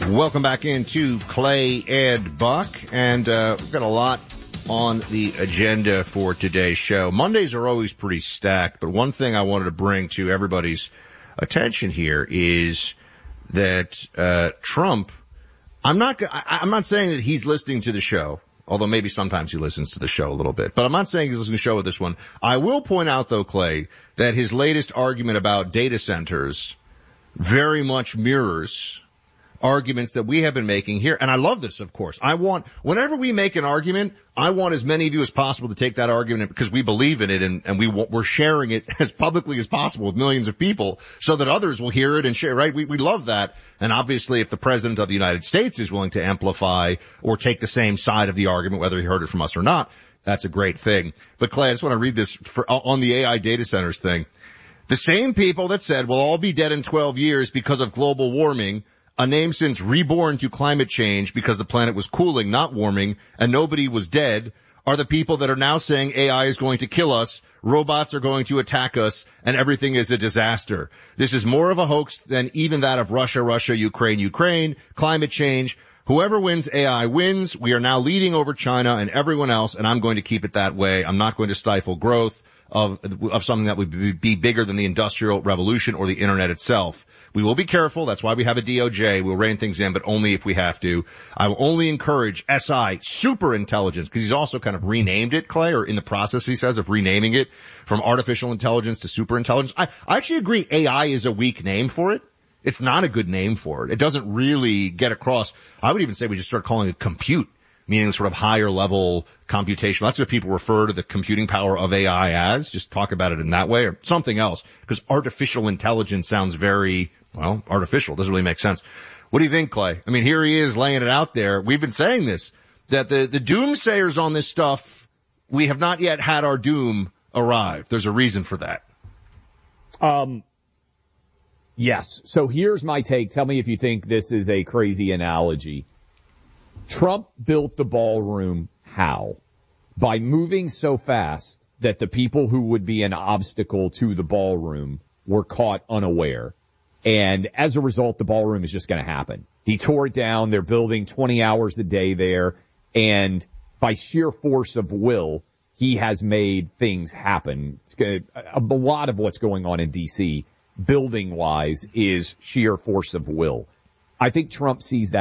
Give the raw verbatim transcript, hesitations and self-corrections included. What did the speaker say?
Welcome back into Clay and Buck, and uh, we've got a lot on the agenda for today's show. Mondays are always pretty stacked, but one thing I wanted to bring to everybody's attention here is that uh Trump, I'm not I, I'm not saying that he's listening to the show, although maybe sometimes he listens to the show a little bit, but I'm not saying he's listening to the show with this one. I will point out, though, Clay, that his latest argument about data centers very much mirrors arguments that we have been making here. And I love this, of course. I want, whenever we make an argument, I want as many of you as possible to take that argument because we believe in it, and, and we, we're sharing it as publicly as possible with millions of people so that others will hear it and share, right? We, we love that. And obviously, if the President of the United States is willing to amplify or take the same side of the argument, whether he heard it from us or not, that's a great thing. But Clay, I just want to read this for, on the A I data centers thing. The same people that said we'll all be dead in twelve years because of global warming, a name since reborn to climate change because the planet was cooling, not warming, and nobody was dead, are the people that are now saying A I is going to kill us, robots are going to attack us, and everything is a disaster. This is more of a hoax than even that of Russia, Russia, Ukraine, Ukraine, climate change. Whoever wins A I wins. We are now leading over China and everyone else, and I'm going to keep it that way. I'm not going to stifle growth of of something that would be bigger than the Industrial Revolution or the Internet itself. We will be careful. That's why we have a D O J. We'll rein things in, but only if we have to. I will only encourage S I, super intelligence, because he's also kind of renamed it, Clay, or in the process, he says, of renaming it from artificial intelligence to super intelligence. I, I actually agree A I is a weak name for it. It's not a good name for it. It doesn't really get across. I would even say we just start calling it compute, meaning sort of higher level computation. That's what people refer to the computing power of A I as. Just talk about it in that way or something else, because artificial intelligence sounds very, well, artificial. Doesn't really make sense. What do you think, Clay? I mean, here he is laying it out there. We've been saying this, that the, the doomsayers on this stuff, we have not yet had our doom arrive. There's a reason for that. Um, yes. So here's my take. Tell me if you think this is a crazy analogy. Trump built the ballroom how? By moving so fast that the people who would be an obstacle to the ballroom were caught unaware. And as a result, the ballroom is just going to happen. He tore it down. They're building twenty hours a day there. And by sheer force of will, he has made things happen. It's gonna, a lot of what's going on in D C, building-wise, is sheer force of will. I think Trump sees that